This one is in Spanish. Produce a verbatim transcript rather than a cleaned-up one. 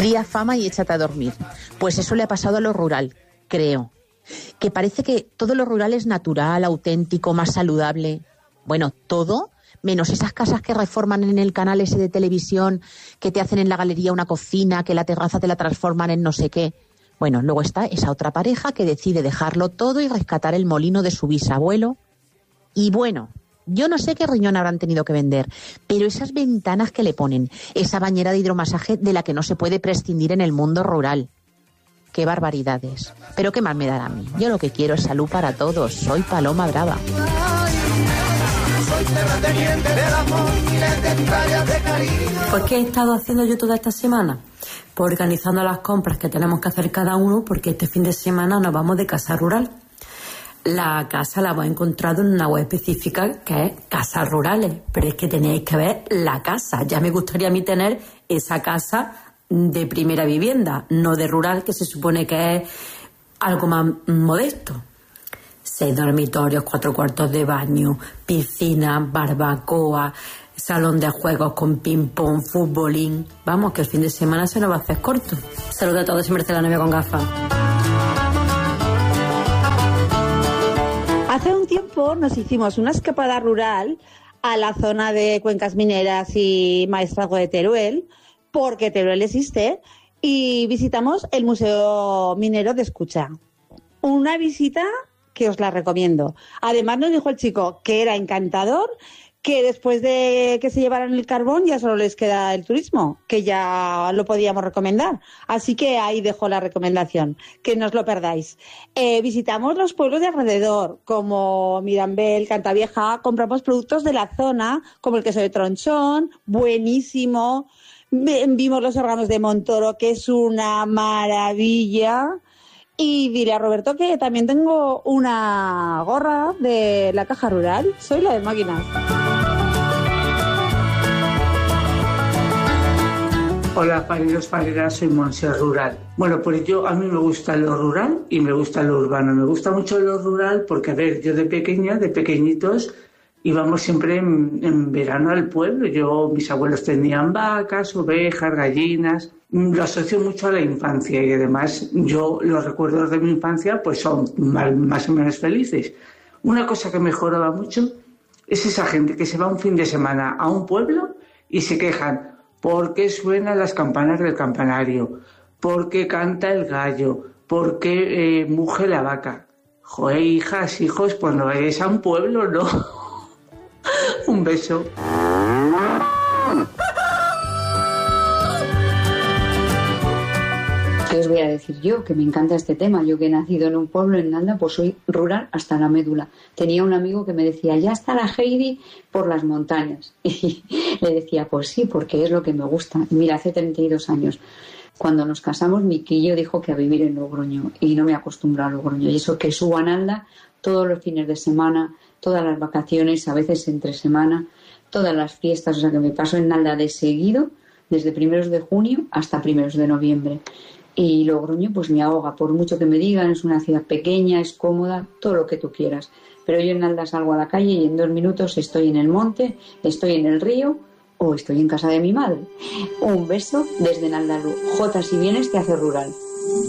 Cría fama y échate a dormir. Pues eso le ha pasado a lo rural, creo. Que parece que todo lo rural es natural, auténtico, más saludable. Bueno, todo, menos esas casas que reforman en el canal ese de televisión, que te hacen en la galería una cocina, que la terraza te la transforman en no sé qué. Bueno, luego está esa otra pareja que decide dejarlo todo y rescatar el molino de su bisabuelo. Y bueno, yo no sé qué riñón habrán tenido que vender, pero esas ventanas que le ponen, esa bañera de hidromasaje de la que no se puede prescindir en el mundo rural. ¡Qué barbaridades! Pero qué más me dará a mí. Yo lo que quiero es salud para todos. Soy Paloma Brava. Pues ¿qué he estado haciendo yo toda esta semana? Pues organizando las compras que tenemos que hacer cada uno, porque este fin de semana nos vamos de casa rural. La casa la hemos encontrado en una web específica que es Casas Rurales, pero es que tenéis que ver la casa. Ya me gustaría a mí tener esa casa de primera vivienda, no de rural, que se supone que es algo más modesto. Seis dormitorios, cuatro cuartos de baño, piscina, barbacoa, salón de juegos con ping-pong, futbolín. Vamos, que el fin de semana se nos va a hacer corto. Saludos a todos y merece la novia con gafas. Hace un tiempo nos hicimos una escapada rural a la zona de Cuencas Mineras y Maestrazgo de Teruel, porque Teruel existe, y visitamos el Museo Minero de Escucha. Una visita que os la recomiendo. Además nos dijo el chico que era encantador, que después de que se llevaran el carbón ya solo les queda el turismo, que ya lo podíamos recomendar. Así que ahí dejo la recomendación, que no os lo perdáis. Eh, visitamos los pueblos de alrededor, como Mirambel, Cantavieja, compramos productos de la zona, como el queso de Tronchón, buenísimo. Vimos los órganos de Montoro, que es una maravilla. Y diré a Roberto que también tengo una gorra de la Caja Rural. Soy la de máquinas. Hola, fareros, fareras, soy Monse Rural. Bueno, pues yo, a mí me gusta lo rural y me gusta lo urbano. Me gusta mucho lo rural porque, a ver, yo de pequeña, de pequeñitos, íbamos siempre en, en verano al pueblo. Yo, mis abuelos tenían vacas, ovejas, gallinas. Lo asocio mucho a la infancia y además yo los recuerdos de mi infancia pues son más, más o menos felices. Una cosa que mejoraba mucho es esa gente que se va un fin de semana a un pueblo y se quejan porque suenan las campanas del campanario, porque canta el gallo, porque eh, muge la vaca. Joder, hijas, hijos, pues no vayáis a un pueblo, ¿no? Un beso. ¿Qué os voy a decir yo? Que me encanta este tema. Yo que he nacido en un pueblo, en Nalda, pues soy rural hasta la médula. Tenía un amigo que me decía, ya está la Heidi por las montañas. Y le decía, pues sí, porque es lo que me gusta. Y mira, hace treinta y dos años, cuando nos casamos, mi quillo dijo que a vivir en Logroño. Y no me acostumbro a Logroño. Y eso que subo a Nalda todos los fines de semana, todas las vacaciones, a veces entre semana, todas las fiestas. O sea que me paso en Nalda de seguido, desde primeros de junio hasta primeros de noviembre. Y Logroño pues me ahoga, por mucho que me digan, es una ciudad pequeña, es cómoda, todo lo que tú quieras. Pero yo en Nalda salgo a la calle y en dos minutos estoy en el monte, estoy en el río o estoy en casa de mi madre. Un beso desde Naldalú. Jota, si vienes te hace rural.